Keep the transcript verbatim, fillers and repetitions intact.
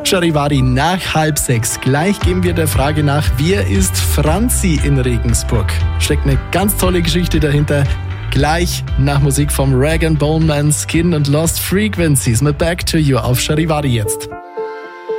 Charivari nach halb sechs. Gleich gehen wir der Frage nach, wer ist Franzi in Regensburg? Steckt eine ganz tolle Geschichte dahinter. Gleich nach Musik vom Rag and Bone Man, Skin und Lost Frequencies mit Back to You auf Charivari jetzt.